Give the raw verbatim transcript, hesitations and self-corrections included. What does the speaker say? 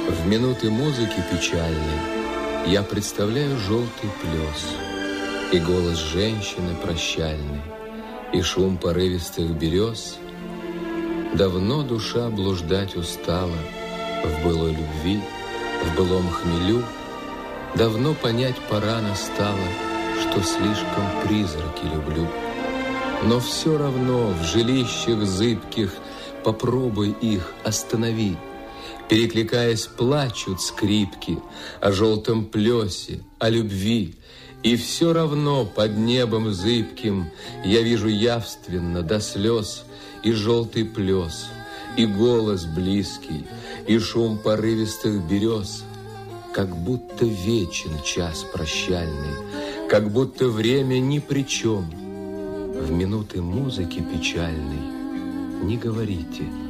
В минуты музыки печальной я представляю желтый плес, и голос женщины прощальный, и шум порывистых берез. Давно душа блуждать устала в былой любви, в былом хмелю. Давно понять пора настала, что слишком призраки люблю. Но все равно в жилищах зыбких попробуй их останови. Перекликаясь, плачут скрипки о желтом плесе, о любви. И все равно под небом зыбким я вижу явственно до слез и желтый плес, и голос близкий, и шум порывистых берез. Как будто вечен час прощальный, как будто время ни при чем. В минуты музыки печальной не говорите,